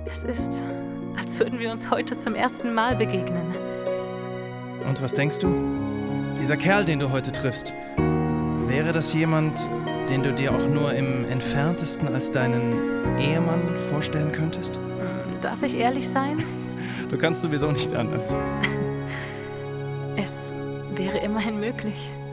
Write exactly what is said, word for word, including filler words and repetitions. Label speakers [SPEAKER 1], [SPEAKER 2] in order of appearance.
[SPEAKER 1] Es ist, als würden wir uns heute zum ersten Mal begegnen.
[SPEAKER 2] Und was denkst du? Dieser Kerl, den du heute triffst, wäre das jemand, den du dir auch nur im Entferntesten als deinen Ehemann vorstellen könntest?
[SPEAKER 1] Darf ich ehrlich sein?
[SPEAKER 2] Du kannst sowieso nicht anders.
[SPEAKER 1] Es wäre immerhin möglich.